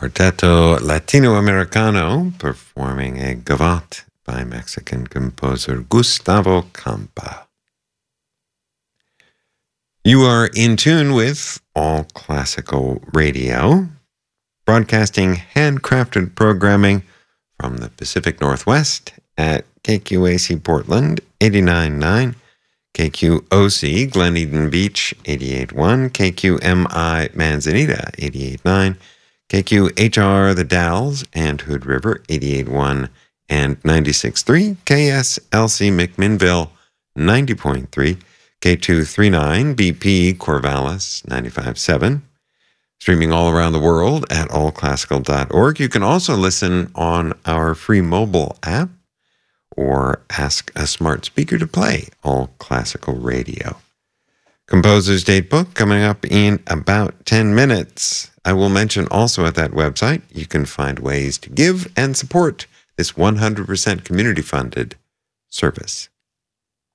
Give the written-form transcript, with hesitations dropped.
Quarteto Latinoamericano performing a gavotte by Mexican composer Gustavo Campa. You are in tune with All Classical Radio, broadcasting handcrafted programming from the Pacific Northwest at KQAC Portland 89.9, KQOC Glen Eden Beach 88.1, KQMI Manzanita 88.9, KQHR The Dalles and Hood River 88.1 and 96.3, KSLC McMinnville 90.3, K239 BP Corvallis 95.7, streaming all around the world at allclassical.org. You can also listen on our free mobile app or ask a smart speaker to play All Classical Radio. Composer's Date Book coming up in about 10 minutes. I will mention also at that website you can find ways to give and support this 100% community-funded service.